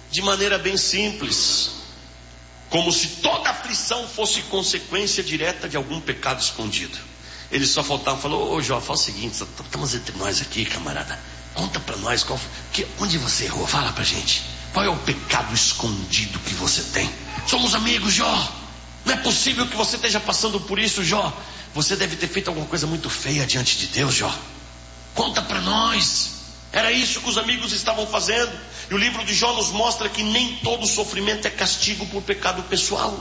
de maneira bem simples, como se toda aflição fosse consequência direta de algum pecado escondido. Ele só faltava, falou: ô Jó, fala o seguinte, estamos entre nós aqui, camarada, conta para nós onde você errou, fala pra gente, qual é o pecado escondido que você tem? Somos amigos, Jó, não é possível que você esteja passando por isso, Jó. Você deve ter feito alguma coisa muito feia diante de Deus, Jó, conta para nós. Era isso que os amigos estavam fazendo. E o livro de Jó nos mostra que nem todo sofrimento é castigo por pecado pessoal.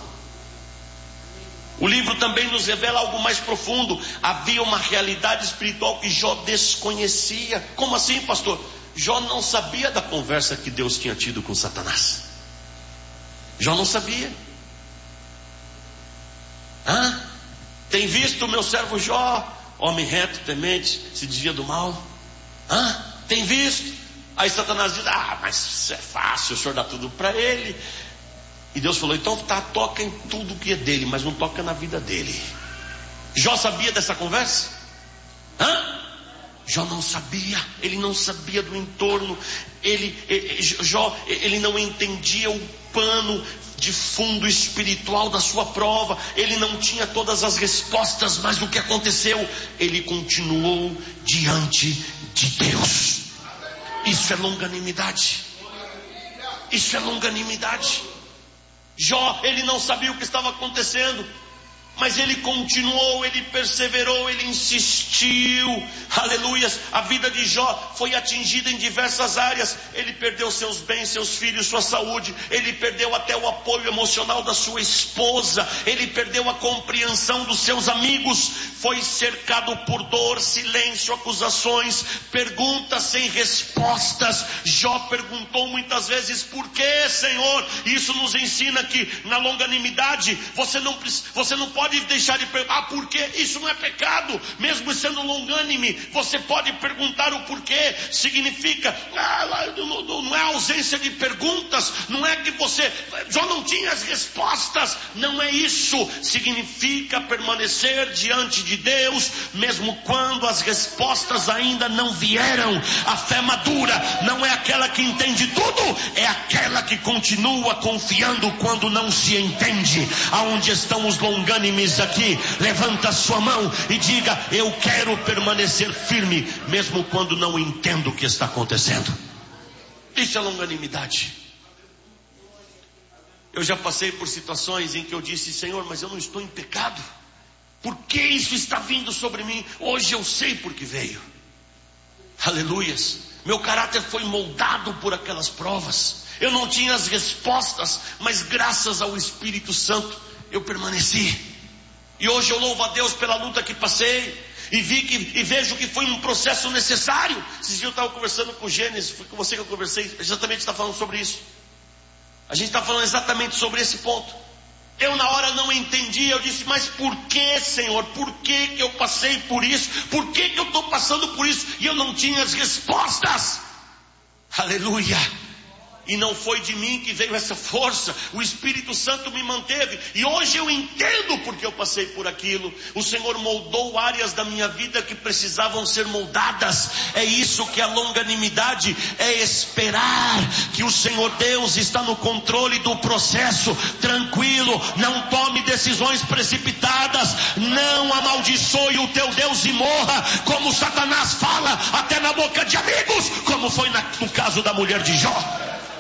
O livro também nos revela algo mais profundo. Havia uma realidade espiritual que Jó desconhecia. Como assim, pastor? Jó não sabia da conversa que Deus tinha tido com Satanás. Jó não sabia. Tem visto o meu servo Jó, homem reto, temente, se desvia do mal? Tem visto? Aí Satanás diz: mas isso é fácil, o senhor dá tudo para ele. E Deus falou: então toca em tudo que é dele, mas não toca na vida dele. Jó sabia dessa conversa? Jó não sabia, ele não sabia do entorno. Jó não entendia o pano de fundo espiritual da sua prova. Ele não tinha todas as respostas, mas o que aconteceu? Ele continuou diante de Deus. Isso é longanimidade. Isso é longanimidade. Jó, ele não sabia o que estava acontecendo, mas ele continuou, ele perseverou, ele insistiu. Aleluias. A vida de Jó foi atingida em diversas áreas. Ele perdeu seus bens, seus filhos, sua saúde. Ele perdeu até o apoio emocional da sua esposa. Ele perdeu a compreensão dos seus amigos. Foi cercado por dor, silêncio, acusações, perguntas sem respostas. Jó perguntou muitas vezes: por que, Senhor? Isso nos ensina que na longanimidade você não pode deixar de perguntar por quê. Isso não é pecado. Mesmo sendo longânime, você pode perguntar o porquê. Significa, não é ausência de perguntas, não é que você já não tinha as respostas, não é isso. Significa permanecer diante de Deus, mesmo quando as respostas ainda não vieram. A fé madura não é aquela que entende tudo, é aquela que continua confiando quando não se entende. Aonde estão os longânimes aqui? Levanta a sua mão e diga: eu quero permanecer firme, mesmo quando não entendo o que está acontecendo. Isso é longanimidade. Eu já passei por situações em que eu disse: Senhor, mas eu não estou em pecado, por que isso está vindo sobre mim? Hoje eu sei por que veio. Aleluias. Meu caráter foi moldado por aquelas provas. Eu não tinha as respostas, mas graças ao Espírito Santo eu permaneci. E hoje eu louvo a Deus pela luta que passei. E vejo que foi um processo necessário. Esses dias eu estava conversando com o Gênesis, foi com você que eu conversei, exatamente está falando sobre isso. A gente está falando exatamente sobre esse ponto. Eu na hora não entendi, eu disse: mas por que, Senhor? Por que eu passei por isso? Por que eu estou passando por isso? E eu não tinha as respostas. Aleluia. E não foi de mim que veio essa força. O Espírito Santo me manteve. E hoje eu entendo porque eu passei por aquilo. O Senhor moldou áreas da minha vida que precisavam ser moldadas. É isso que é a longanimidade. É esperar que o Senhor Deus está no controle do processo. Tranquilo. Não tome decisões precipitadas. Não amaldiçoe o teu Deus e morra, como Satanás fala até na boca de amigos, como foi no caso da mulher de Jó.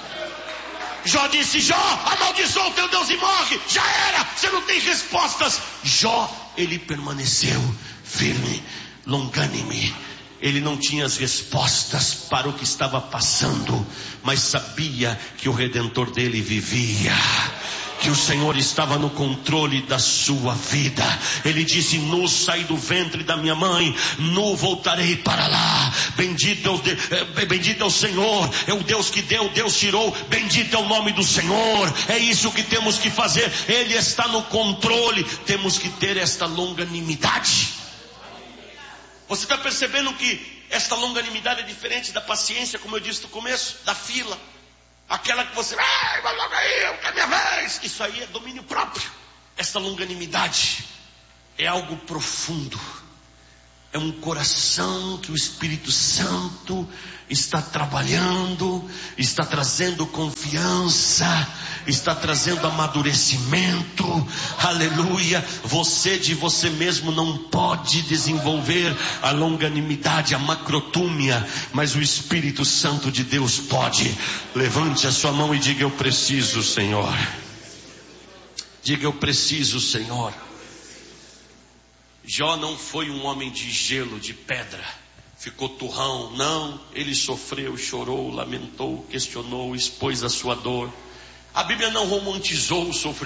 Jó disse: Jó, amaldiçoa o teu Deus e morre. Já era, você não tem respostas. Jó, ele permaneceu firme, longânime. Ele não tinha as respostas para o que estava passando, mas sabia que o Redentor dele vivia, que o Senhor estava no controle da sua vida. Ele disse: nu saí do ventre da minha mãe, nu voltarei para lá. Bendito é o Senhor, é o Deus que deu, Deus tirou. Bendito é o nome do Senhor. É isso que temos que fazer. Ele está no controle. Temos que ter esta longanimidade. Você está percebendo que esta longanimidade é diferente da paciência, como eu disse no começo, da fila. Aquela que você, vai logo aí, eu quero minha vez. Isso aí é domínio próprio. Essa longanimidade é algo profundo. é um coração que o Espírito Santo está trabalhando, está trazendo confiança, está trazendo amadurecimento. Aleluia. Você de você mesmo não pode desenvolver a longanimidade, a macrotúmia, mas o Espírito Santo de Deus pode. Levante a sua mão e diga: eu preciso, Senhor. Diga: eu preciso, Senhor. Jó não foi um homem de gelo, de pedra, ficou turrão. Não, ele sofreu, chorou, lamentou, questionou, expôs a sua dor. A Bíblia não romantizou o sofrimento.